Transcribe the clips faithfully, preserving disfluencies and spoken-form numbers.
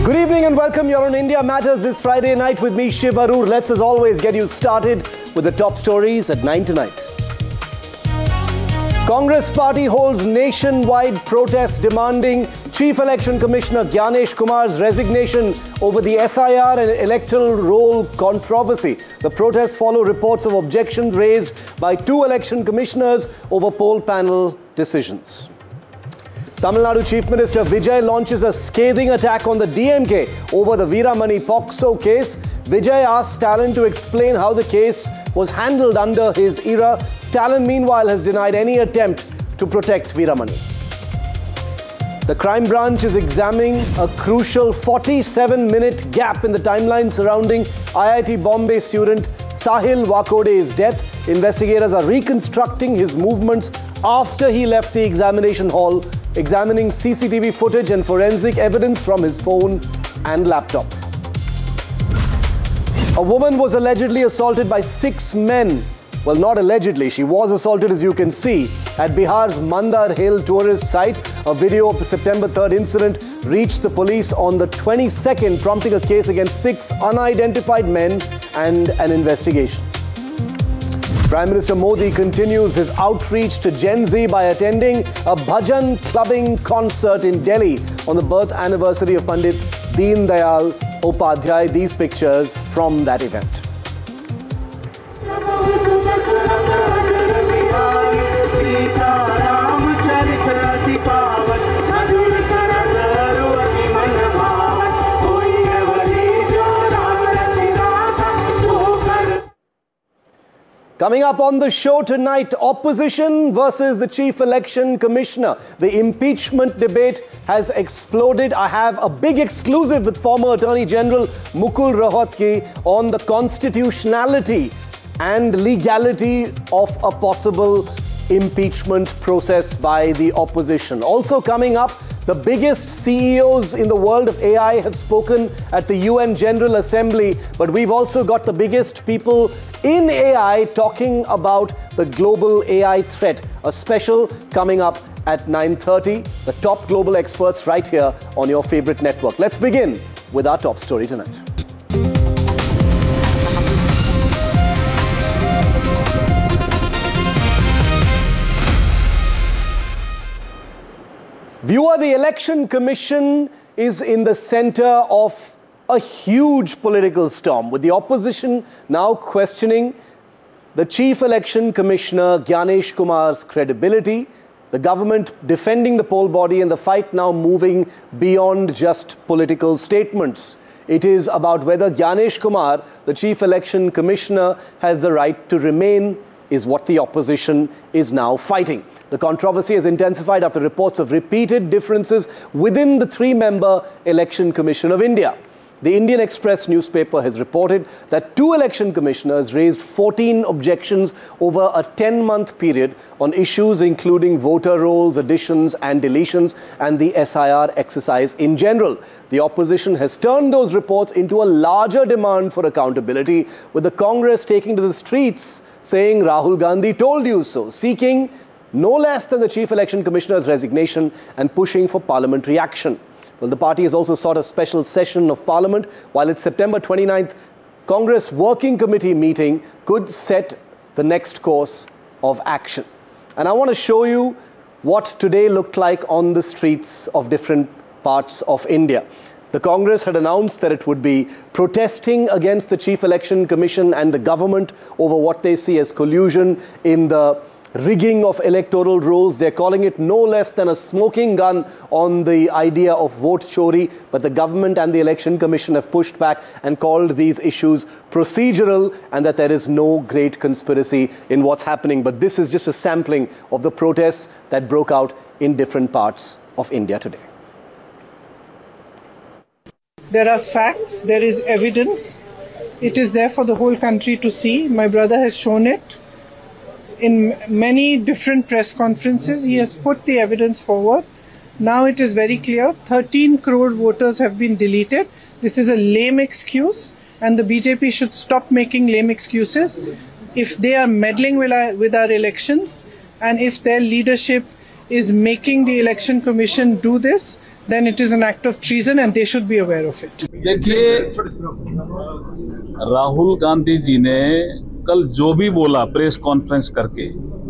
Good evening and welcome. You're on India Matters this Friday night with me, Shiv Arur. Let's as always get you started with the top stories at nine tonight. Congress party holds nationwide protest demanding Chief Election Commissioner Gyanesh Kumar's resignation over the S I R and electoral roll controversy. The protests follow reports of objections raised by two election commissioners over poll panel decisions. Tamil Nadu Chief Minister Vijay launches a scathing attack on the D M K over the Veeramani POCSO case. Vijay asked Stalin to explain how the case was handled under his era. Stalin, meanwhile, has denied any attempt to protect Veeramani. The crime branch is examining a crucial forty-seven minute gap in the timeline surrounding I I T Bombay student Sahil Wakode's death. Investigators are reconstructing his movements after he left the examination hall, examining C C T V footage and forensic evidence from his phone and laptop. A woman was allegedly assaulted by six men. Well, not allegedly, she was assaulted, as you can see, at Bihar's Mandar Hill tourist site. A video of the September third incident reached the police on the twenty-second, prompting a case against six unidentified men and an investigation. Prime Minister Modi continues his outreach to Gen Z by attending a bhajan clubbing concert in Delhi on the birth anniversary of Pandit Deen Dayal Upadhyay. These pictures from that event. Coming up on the show tonight, opposition versus the Chief Election Commissioner. The impeachment debate has exploded. I have a big exclusive with former Attorney General Mukul Rohatgi on the constitutionality and legality of a possible impeachment process by the opposition. Also coming up, the biggest C E Os in the world of A I have spoken at the U N General Assembly, but we've also got the biggest people in A I talking about the global A I threat. A special coming up at nine thirty. The top global experts right here on your favorite network. Let's begin with our top story tonight. Viewer, the Election Commission is in the center of a huge political storm, with the opposition now questioning the Chief Election Commissioner Gyanesh Kumar's credibility, the government defending the poll body, and the fight now moving beyond just political statements. It is about whether Gyanesh Kumar, the Chief Election Commissioner, has the right to remain, is what the opposition is now fighting. The controversy has intensified after reports of repeated differences within the three-member Election Commission of India. The Indian Express newspaper has reported that two election commissioners raised fourteen objections over a ten-month period on issues including voter rolls, additions and deletions, and the S I R exercise in general. The opposition has turned those reports into a larger demand for accountability, with the Congress taking to the streets saying Rahul Gandhi told you so, seeking no less than the Chief Election Commissioner's resignation and pushing for parliamentary action. Well, the party has also sought a special session of Parliament, while its September twenty-ninth Congress Working Committee meeting could set the next course of action. And I want to show you what today looked like on the streets of different parts of India. The Congress had announced that it would be protesting against the Chief Election Commission and the government over what they see as collusion in the rigging of electoral rolls. They're calling it no less than a smoking gun on the idea of vote chori, but the government and the Election Commission have pushed back and called these issues procedural and that there is no great conspiracy in what's happening. But this is just a sampling of the protests that broke out in different parts of India today. There are facts, there is evidence. It is there for the whole country to see. My brother has shown it. In many different press conferences, he has put the evidence forward. Now it is very clear, thirteen crore voters have been deleted. This is a lame excuse, and the B J P should stop making lame excuses. If they are meddling with our, with our elections, and if their leadership is making the Election Commission do this, then it is an act of treason and they should be aware of it. देखिए, राहुल गांधी जी ने कल जो भी बोला press conference करके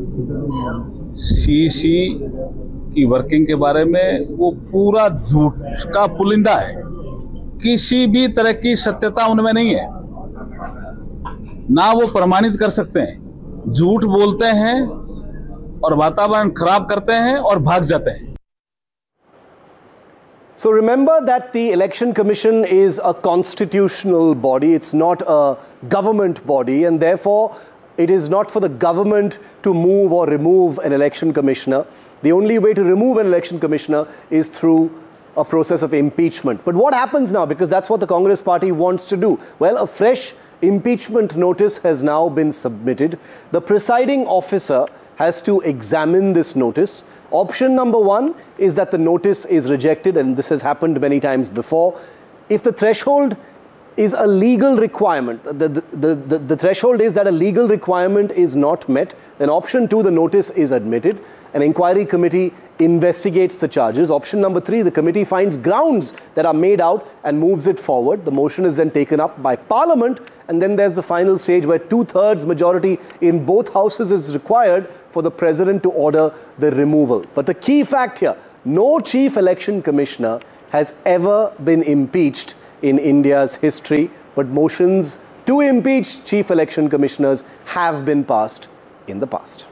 CC की working के बारे में, वो पूरा झूठ का पुलिंदा है। किसी भी तरह की सत्यता उनमें नहीं है, ना वो प्रमाणित कर सकते हैं। झूठ बोलते हैं और वातावरण खराब करते हैं और भाग जाते हैं। So remember that the Election Commission is a constitutional body. It's not a government body, and therefore it is not for the government to move or remove an election commissioner. The only way to remove an election commissioner is through a process of impeachment. But what happens now? Because that's what the Congress party wants to do. Well, a fresh impeachment notice has now been submitted. The presiding officer has to examine this notice. Option number one is that the notice is rejected, and this has happened many times before. If the threshold is a legal requirement, the, the, the, the threshold is that a legal requirement is not met, then option two, the notice is admitted. An inquiry committee investigates the charges. Option number three, the committee finds grounds that are made out and moves it forward. The motion is then taken up by Parliament, and then there's the final stage where two-thirds majority in both houses is required for the President to order the removal. But the key fact here, no Chief Election Commissioner has ever been impeached in India's history, but motions to impeach Chief Election Commissioners have been passed in the past.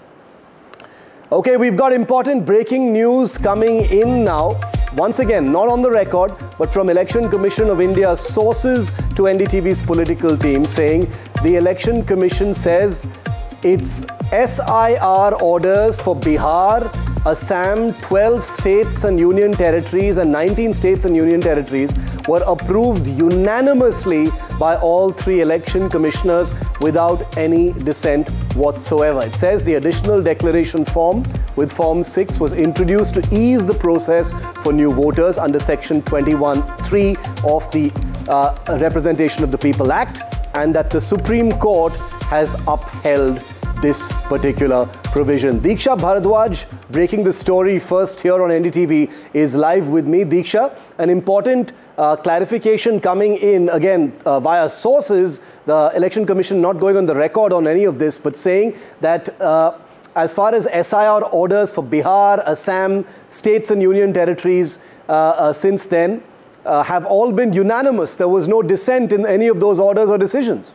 Okay, we've got important breaking news coming in now. Once again, not on the record, but from Election Commission of India's sources to N D T V's political team, saying the Election Commission says its S I R orders for Bihar, Assam, twelve states and union territories and nineteen states and union territories were approved unanimously by all three election commissioners without any dissent whatsoever. It says the additional declaration form with Form six was introduced to ease the process for new voters under Section twenty-one three of the uh, Representation of the People Act, and that the Supreme Court has upheld this particular provision. Diksha Bharadwaj, breaking the story first here on N D T V, is live with me. Diksha, an important uh, clarification coming in, again, uh, via sources, the Election Commission not going on the record on any of this, but saying that uh, as far as S I R orders for Bihar, Assam, states and union territories uh, uh, since then uh, have all been unanimous. There was no dissent in any of those orders or decisions.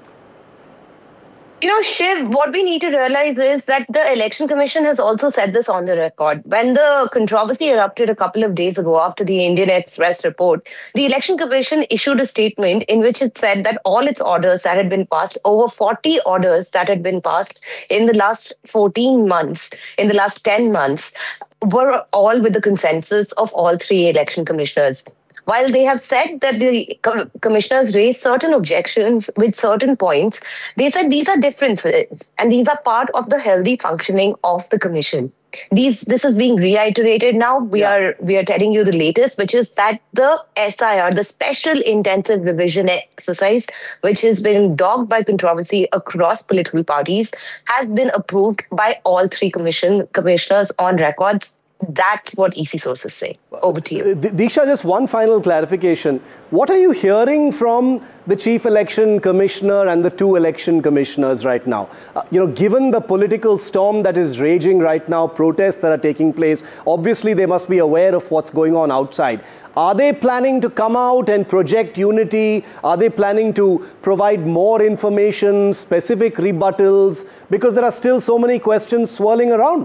You know, Shiv, what we need to realize is that the Election Commission has also said this on the record. When the controversy erupted a couple of days ago after the Indian Express report, the Election Commission issued a statement in which it said that all its orders that had been passed, over forty orders that had been passed in the last fourteen months, in the last ten months, were all with the consensus of all three election commissioners. While they have said that the com commissioners raised certain objections with certain points, they said these are differences and these are part of the healthy functioning of the commission. These, this is being reiterated now. We yeah. are we are telling you the latest, which is that the S I R, the Special Intensive Revision Exercise, which has been dogged by controversy across political parties, has been approved by all three commission commissioners on records. That's what E C sources say. Over to you. Diksha, just one final clarification. What are you hearing from the Chief Election Commissioner and the two election commissioners right now? Uh, you know, given the political storm that is raging right now, protests that are taking place, obviously they must be aware of what's going on outside. Are they planning to come out and project unity? Are they planning to provide more information, specific rebuttals? Because there are still so many questions swirling around.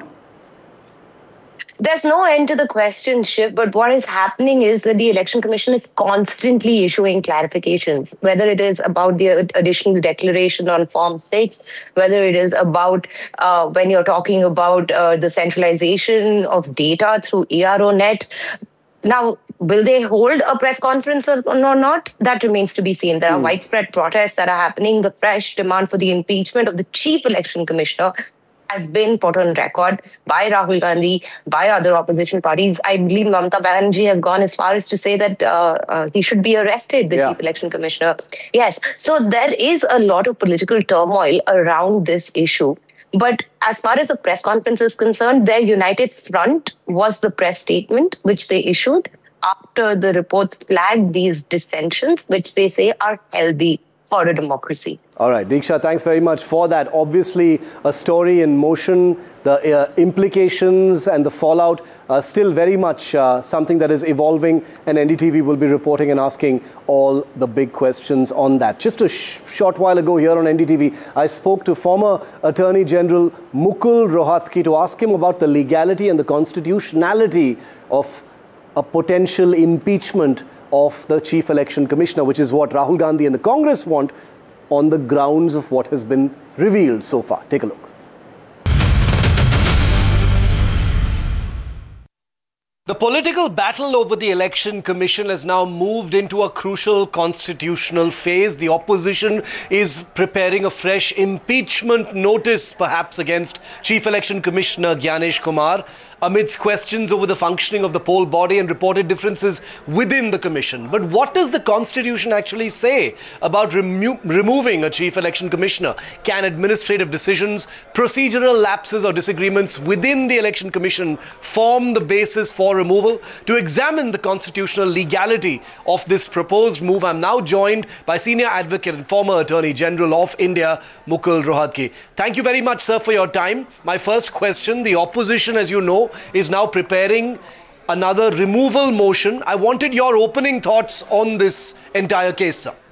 There's no end to the questions, Shiv, but what is happening is that the Election Commission is constantly issuing clarifications, whether it is about the additional declaration on Form six, whether it is about uh, when you're talking about uh, the centralization of data through A R O net. Now, will they hold a press conference or not? That remains to be seen. There are mm. widespread protests that are happening. The fresh demand for the impeachment of the Chief Election Commissioner has been put on record by Rahul Gandhi, by other opposition parties. I believe Mamata Banerjee has gone as far as to say that uh, uh, he should be arrested, the yeah. Chief Election Commissioner. Yes, so there is a lot of political turmoil around this issue. But as far as the press conference is concerned, their united front was the press statement which they issued after the reports flagged these dissensions, which they say are healthy for a democracy. All right, Diksha, thanks very much for that. Obviously, a story in motion, the uh, implications and the fallout are still very much uh, something that is evolving, and N D T V will be reporting and asking all the big questions on that. Just a sh short while ago here on N D T V, I spoke to former Attorney General Mukul Rohatgi to ask him about the legality and the constitutionality of a potential impeachment of the Chief Election Commissioner, which is what Rahul Gandhi and the Congress want on the grounds of what has been revealed so far. Take a look. The political battle over the Election Commission has now moved into a crucial constitutional phase. The opposition is preparing a fresh impeachment notice, perhaps against Chief Election Commissioner Gyanesh Kumar, amidst questions over the functioning of the poll body and reported differences within the commission. But what does the Constitution actually say about remo removing a Chief Election Commissioner? Can administrative decisions, procedural lapses or disagreements within the Election Commission form the basis for removal? To examine the constitutional legality of this proposed move, I'm now joined by Senior Advocate and former Attorney General of India, Mukul Rohatgi. Thank you very much, sir, for your time. My first question, the opposition, as you know, is now preparing another removal motion. I wanted your opening thoughts on this entire case, sir.